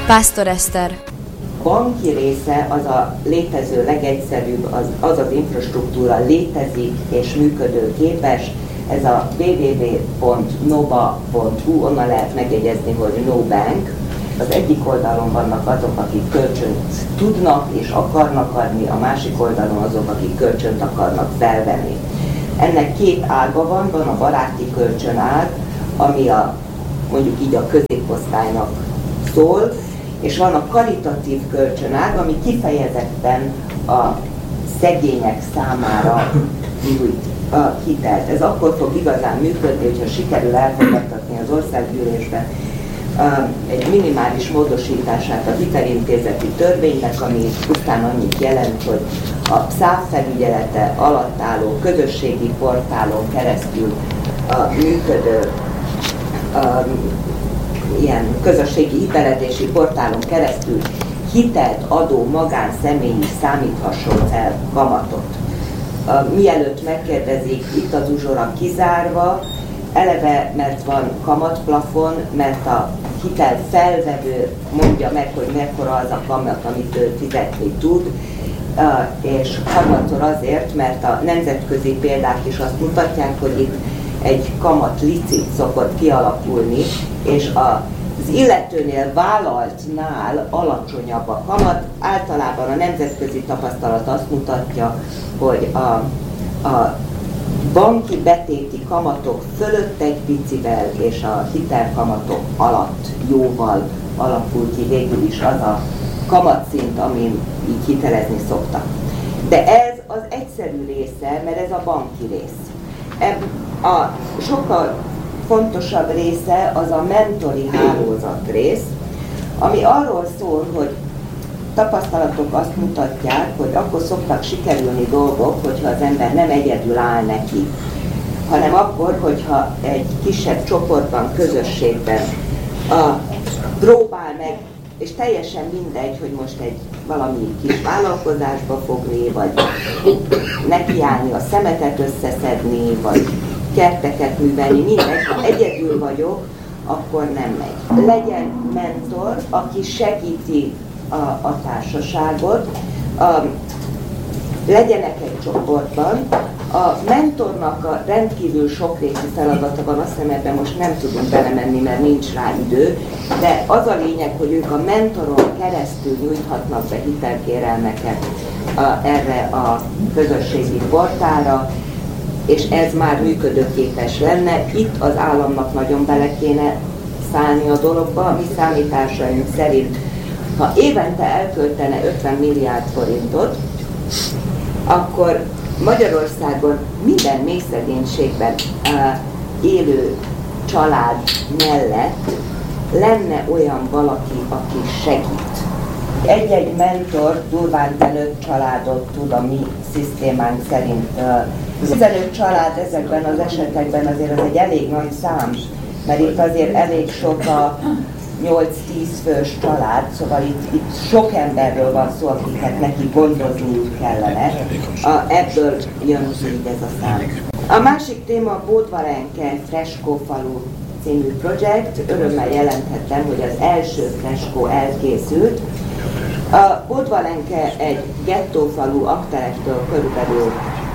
Pásztor Eszter. Banki része az a létező legegyszerűbb, az infrastruktúra létezik és működőképes. Ez a www.noba.hu, onnan lehet megjegyezni, hogy no bank. Az egyik oldalon vannak azok, akik kölcsönt tudnak és akarnak adni, a másik oldalon azok, akik kölcsönt akarnak felvenni. Ennek két ága van a baráti kölcsönág, ami mondjuk így a középosztálynak szól, és van a karitatív kölcsönág, ami kifejezetten a szegények számára nyújt a hitelt. Ez akkor fog igazán működni, hogyha sikerül elfogadtatni az országgyűlésben egy minimális módosítását a hitelintézeti törvénynek, ami pusztán annyit jelent, hogy a SZÁV felügyelete alatt álló közösségi portálon keresztül működő ilyen közösségi hitelezési portálon keresztül hitelt adó magánszemély is számíthasson fel kamatot. Mielőtt megkérdezik, itt az uzsora kizárva, eleve mert van kamatplafon, mert a hitel felvevő mondja meg, hogy mekkora az a kamat, amit ő fizetni tud, és harmadszor azért, mert a nemzetközi példák is azt mutatják, hogy itt egy kamat licit szokott kialakulni, és az illetőnél vállaltnál alacsonyabb a kamat. Általában a nemzetközi tapasztalat azt mutatja, hogy a banki betéti kamatok fölött egy picivel és a hitelkamatok alatt jóval alakul ki végül is az a kamatszint, amin így hitelezni szoktak. De ez az egyszerű része, mert ez a banki rész. A sokkal fontosabb része az a mentori hálózat rész, ami arról szól, hogy tapasztalatok azt mutatják, hogy akkor szoktak sikerülni dolgok, hogyha az ember nem egyedül áll neki, hanem akkor, hogyha egy kisebb csoportban, közösségben próbál meg, és teljesen mindegy, hogy most egy valami kis vállalkozásba fogni, vagy nekiállni a szemetet összeszedni, vagy kerteket művelni, mindegy, ha egyedül vagyok, akkor nem megy. Legyen mentor, aki segíti a társaságot, legyenek egy csoportban. A mentornak a rendkívül sokrétű feladata van, azt hiszem ebben most nem tudunk belemenni, mert nincs rá idő, de az a lényeg, hogy ők a mentoron keresztül nyújthatnak be hitelkérelmeket erre a közösségi portálra, és ez már működőképes lenne. Itt az államnak nagyon bele kéne szállni a dologba. A mi számításaink szerint, ha évente elköltene 50 milliárd forintot, akkor Magyarországon minden mélyszegénységben élő család mellett lenne olyan valaki, aki segít. Egy-egy mentor durván 15 családot tud a mi szisztémánk szerint. 15 család ezekben az esetekben azért az egy elég nagy szám, mert itt azért elég sok a 8-10 fős család, szóval itt sok emberről van szó, akiket neki gondozniuk kellene. Ebből jön ki így ez a szám. A másik téma a Bodvalenke Freskófalu című projekt. Örömmel jelenthetem, hogy az első freskó elkészült. A Bodvalenke egy gettófalu Akterektől körülbelül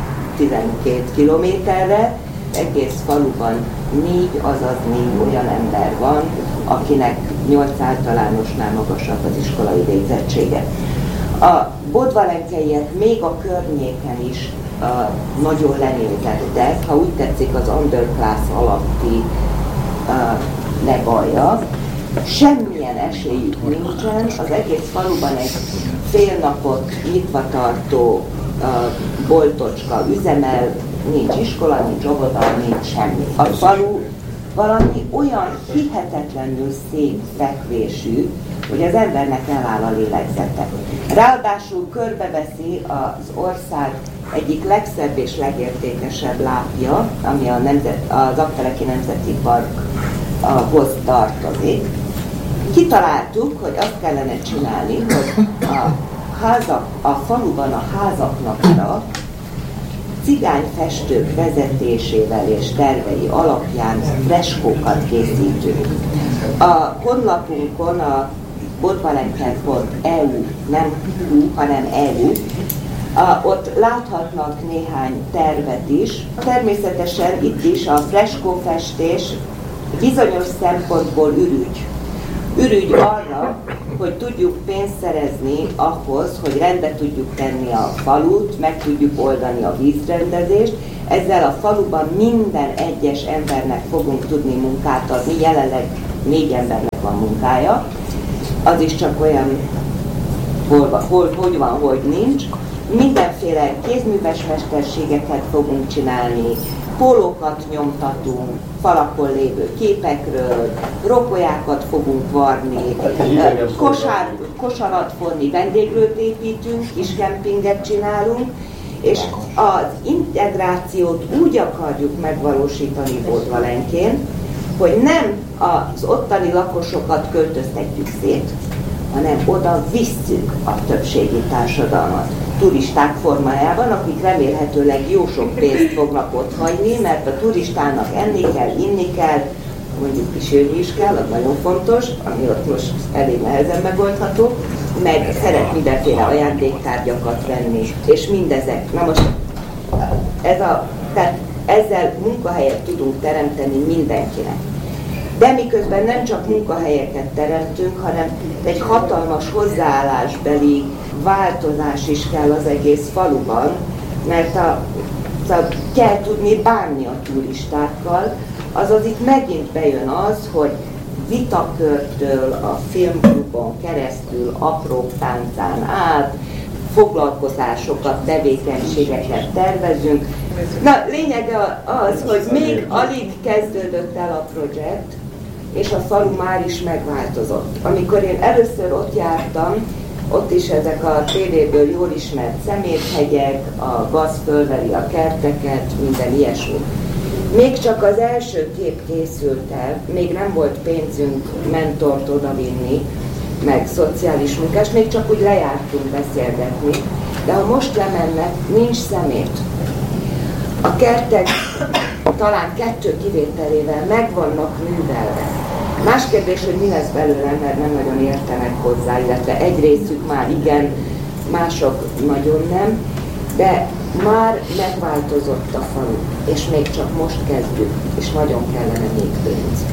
12 kilométerre, egész faluban 4 olyan ember van, akinek 8 általánosnál magasabb az iskolai végzettsége. A bodvalenkeiek még a környéken is nagyon lenézettek, ha úgy tetszik az underclass alatti legalja. Semmilyen esélyük nincsen, az egész faluban egy fél napot nyitva tartó boltocska üzemel, nincs iskola, nincs óvoda, nincs semmi. A falu valami olyan hihetetlenül szép fekvésű, hogy az embernek eláll a lélegzete. Ráadásul körbeveszi az ország egyik legszebb és legértékesebb lápja, ami az Aktereki Nemzeti Parkhoz tartozik. Kitaláltuk, hogy azt kellene csinálni, hogy a faluban a házaknakra cigányfestők vezetésével és tervei alapján freskókat készítünk. A honlapunkon a bodvalenker.eu, nem U, hanem EU, ott láthatnak néhány tervet is. Természetesen itt is a freskófestés bizonyos szempontból ürügy. Ürügy arra, hogy tudjuk pénzt szerezni ahhoz, hogy rendbe tudjuk tenni a falut, meg tudjuk oldani a vízrendezést. Ezzel a faluban minden egyes embernek fogunk tudni munkát adni, jelenleg 4 embernek van munkája. Az is csak olyan, hogy van, hogy nincs. Mindenféle kézműves mesterségeket fogunk csinálni, pólókat nyomtatunk, falakon lévő képekről, rokolyákat fogunk varni, kosarat forni, vendéglőt építünk, kis kempinget csinálunk, és az integrációt úgy akarjuk megvalósítani Bodvalenkén, hogy nem az ottani lakosokat költöztetjük szét, hanem oda visszük a többségi társadalmat turisták formájában, akik remélhetőleg jó sok pénzt fognak ott hagyni, mert a turistának enni kell, inni kell, mondjuk pisilni is kell, az nagyon fontos, ami ott most elég nehezen megoldható, meg szeret mindenféle ajándéktárgyakat venni, és mindezek. Na most tehát ezzel munkahelyet tudunk teremteni mindenkinek. De miközben nem csak munkahelyeket teremtünk, hanem egy hatalmas hozzáállásbeli változás is kell az egész faluban, mert kell tudni bánni a turistákkal, azaz itt megint bejön az, hogy vitakörtől a filmklubon keresztül, apró táncán át, foglalkozásokat, tevékenységeket tervezünk. Na, lényege az, hogy még alig kezdődött el a projekt, és a falu már is megváltozott. Amikor én először ott jártam, ott is ezek a tévéből jól ismert szeméthegyek, a gaz fölveri a kerteket, minden ilyesmi. Még csak az első kép készült el, még nem volt pénzünk mentort odavinni, meg szociális munkás, még csak úgy lejártunk beszélgetni, de ha most lemennek, nincs szemét. A kertek talán 2 kivételével meg vannak művelve. Más kérdés, hogy mi lesz belőle, mert nem nagyon értenek hozzá, illetve egy részük már igen, mások nagyon nem, de már megváltozott a falu, és még csak most kezdjük, és nagyon kellene még pénz.